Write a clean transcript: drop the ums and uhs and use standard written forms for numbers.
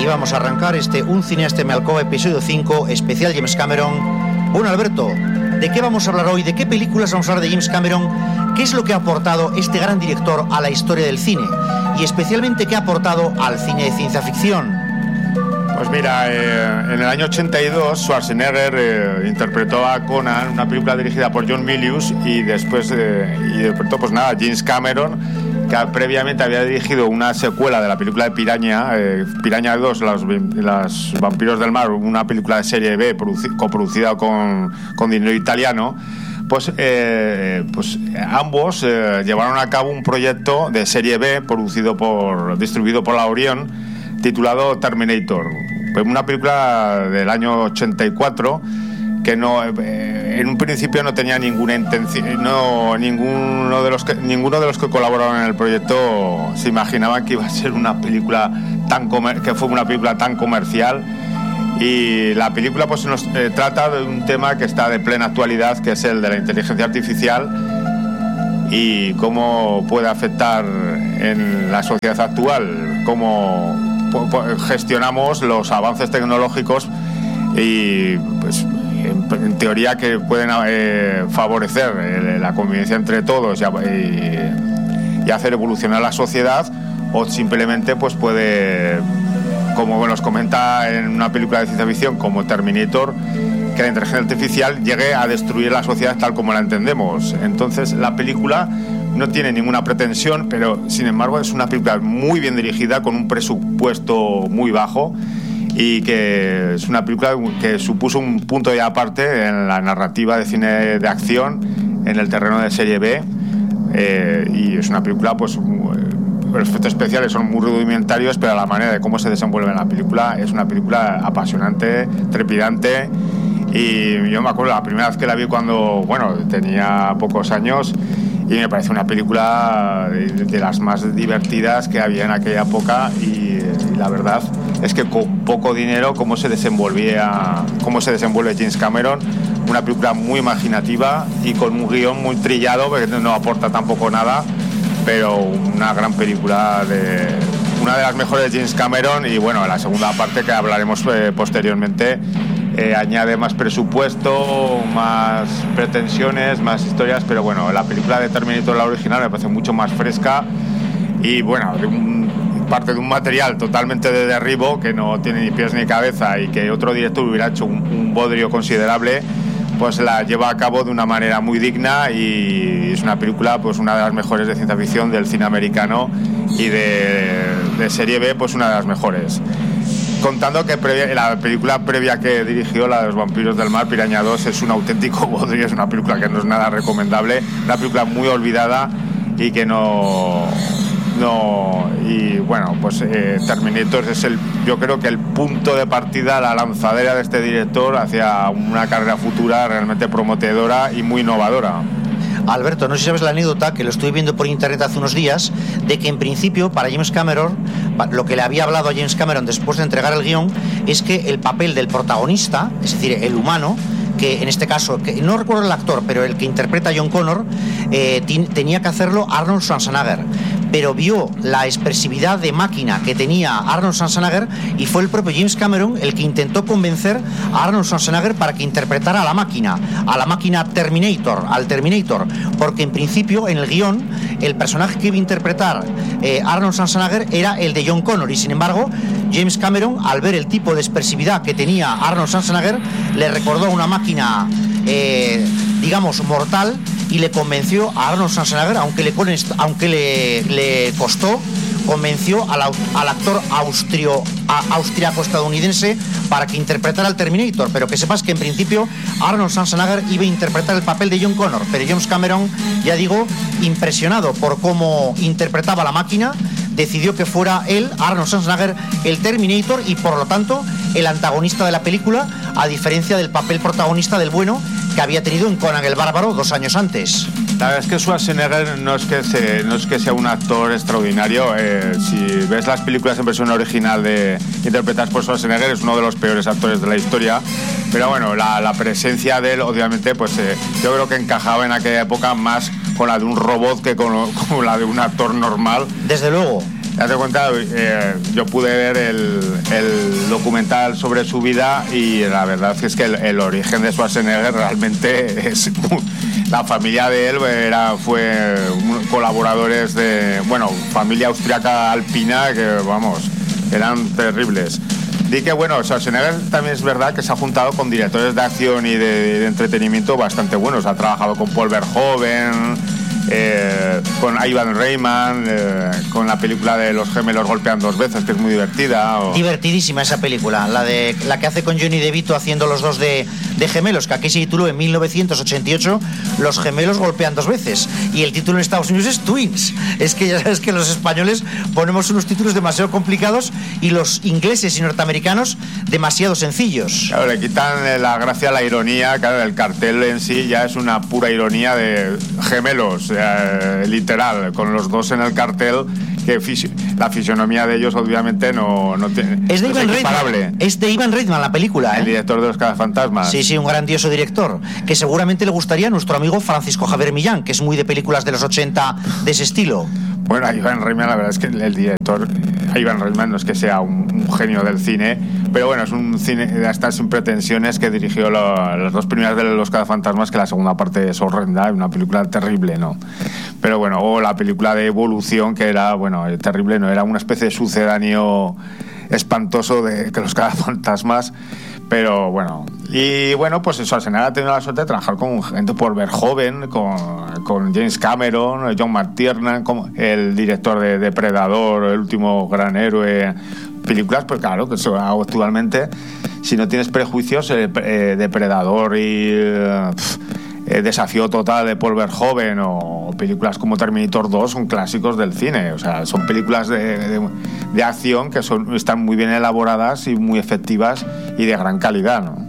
y vamos a arrancar Un cineasta me alcoba, episodio 5, especial James Cameron. Bueno, Alberto, ¿de qué vamos a hablar hoy? ¿De qué películas vamos a hablar de James Cameron? ¿Qué es lo que ha aportado este gran director a la historia del cine? Y especialmente, ¿qué ha aportado al cine de ciencia ficción? Pues mira, en el año 82 Schwarzenegger interpretó a Conan, una película dirigida por John Milius, y después interpretó James Cameron, que previamente había dirigido una secuela de la película de Piranha 2, los vampiros del mar, una película de serie B coproducida con dinero italiano. Ambos llevaron a cabo un proyecto de serie B distribuido por la Orion, titulado Terminator, una película del año 84 que en un principio no tenía ninguna intención, ninguno de los que colaboraron en el proyecto se imaginaban que iba a ser una película que fue una película tan comercial. Y la película nos trata de un tema que está de plena actualidad, que es el de la inteligencia artificial y cómo puede afectar en la sociedad actual, cómo gestionamos los avances tecnológicos y en teoría que pueden favorecer la convivencia entre todos y hacer evolucionar la sociedad, o simplemente puede, como nos comenta en una película de ciencia ficción como Terminator, que la inteligencia artificial llegue a destruir la sociedad tal como la entendemos. Entonces la película no tiene ninguna pretensión, pero sin embargo es una película muy bien dirigida, con un presupuesto muy bajo, y que es una película que supuso un punto de aparte en la narrativa de cine de acción en el terreno de serie B, y es una película los efectos especiales son muy rudimentarios, pero la manera de cómo se desenvuelve en la película es una película apasionante, trepidante. Y yo me acuerdo la primera vez que la vi cuando tenía pocos años, y me parece una película de las más divertidas que había en aquella época, y la verdad es que con poco dinero cómo se desenvuelve James Cameron, una película muy imaginativa y con un guión muy trillado, porque no aporta tampoco nada, pero una gran película, una de las mejores de James Cameron. Y la segunda parte, que hablaremos posteriormente, añade más presupuesto, más pretensiones, más historias, pero la película de Terminator, la original, me parece mucho más fresca y parte de un material totalmente de derribo, que no tiene ni pies ni cabeza, y que otro director hubiera hecho un bodrio considerable, la lleva a cabo de una manera muy digna, y es una película una de las mejores de ciencia ficción del cine americano, y de serie B una de las mejores. Contando que la película previa que dirigió, la de los vampiros del mar, Piranha 2, es un auténtico bodrio, es una película que no es nada recomendable, una película muy olvidada y que Terminator es yo creo que el punto de partida, la lanzadera de este director hacia una carrera futura realmente prometedora y muy innovadora. Alberto, no sé si sabes la anécdota, que lo estuve viendo por internet hace unos días, de que en principio para James Cameron, lo que le había hablado a James Cameron después de entregar el guión, es que el papel del protagonista, es decir, el humano, que en este caso, que no recuerdo el actor, pero el que interpreta a John Connor, tenía que hacerlo Arnold Schwarzenegger, pero vio la expresividad de máquina que tenía Arnold Schwarzenegger, y fue el propio James Cameron el que intentó convencer a Arnold Schwarzenegger para que interpretara a la máquina al Terminator, porque en principio en el guión el personaje que iba a interpretar Arnold Schwarzenegger era el de John Connor, y sin embargo James Cameron, al ver el tipo de expresividad que tenía Arnold Schwarzenegger, le recordó una máquina mortal, y le convenció a Arnold Schwarzenegger, aunque le costó, convenció al actor austriaco-estadounidense para que interpretara al Terminator. Pero que sepas que en principio Arnold Schwarzenegger iba a interpretar el papel de John Connor, pero James Cameron, ya digo, impresionado por cómo interpretaba la máquina, decidió que fuera él, Arnold Schwarzenegger, el Terminator, y por lo tanto el antagonista de la película, a diferencia del papel protagonista del bueno que había tenido en Conan el Bárbaro 2 años antes. La verdad es que Schwarzenegger no es que sea un actor extraordinario. Si ves las películas en versión original interpretadas por Schwarzenegger, es uno de los peores actores de la historia. Pero la presencia de él, obviamente, yo creo que encajaba en aquella época más con la de un robot que con la de un actor normal. Desde luego. Date cuenta, yo pude ver el documental sobre su vida y la verdad es que el origen de Schwarzenegger realmente es... La familia de él fue colaboradores de... Bueno, familia austriaca alpina que, vamos, eran terribles. Di que, bueno, Schwarzenegger también es verdad que se ha juntado con directores de acción y de entretenimiento bastante buenos. Ha trabajado con Paul Verhoeven, con Ivan Reitman, con la película de Los gemelos golpean dos veces, que es muy divertida. Divertidísima esa película, la que hace con Johnny DeVito haciendo los dos de gemelos, que aquí se tituló en 1988 Los gemelos golpean dos veces, y el título en Estados Unidos es Twins. Es que ya sabes que los españoles ponemos unos títulos demasiado complicados y los ingleses y norteamericanos demasiado sencillos. Claro, le quitan la gracia a la ironía. Claro, el cartel en sí ya es una pura ironía de gemelos, literal, con los dos en el cartel, que la fisionomía de ellos obviamente no tiene. Es de Ivan Reitman. Es de Ivan Reitman la película, el director de Los cazafantasmas. Sí, un grandioso director, que seguramente le gustaría a nuestro amigo Francisco Javier Millán, que es muy de películas de los 80 de ese estilo. Bueno, Ivan Reitman, la verdad es que el director, Ivan Reitman, no es que sea un genio del cine, pero bueno, es un cine de estas sin pretensiones, que dirigió las dos primeras de Los cazafantasmas, que la segunda parte es horrenda, una película terrible, ¿no? Pero bueno, o la película de Evolución, que era, bueno, terrible, no, era una especie de sucedáneo espantoso de que Los cazafantasmas. Pero bueno, y bueno, pues Schwarzenegger ha tenido la suerte de trabajar con gente por Verhoeven, con James Cameron, John McTiernan, como el director de Depredador, El último gran héroe, películas, pues claro, que actualmente, si no tienes prejuicios, Depredador y Desafío Total de Paul Verhoeven o películas como Terminator 2 son clásicos del cine. O sea, son películas de acción que están muy bien elaboradas y muy efectivas y de gran calidad, ¿no?